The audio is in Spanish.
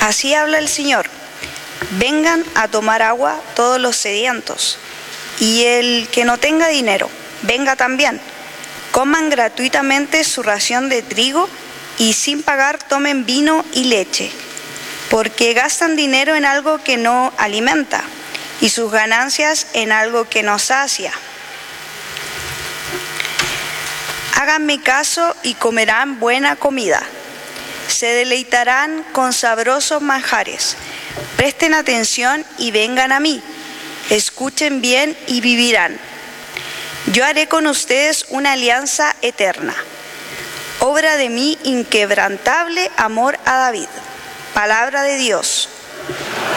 Así habla el Señor. Vengan a tomar agua todos los sedientos, y el que no tenga dinero, venga también. Coman gratuitamente su ración de trigo y sin pagar tomen vino y leche, porque gastan dinero en algo que no alimenta y sus ganancias en algo que no sacia. Háganme caso y comerán buena comida. Se deleitarán con sabrosos manjares. Presten atención y vengan a mí. Escuchen bien y vivirán. Yo haré con ustedes una alianza eterna. Obra de mi inquebrantable amor a David. Palabra de Dios.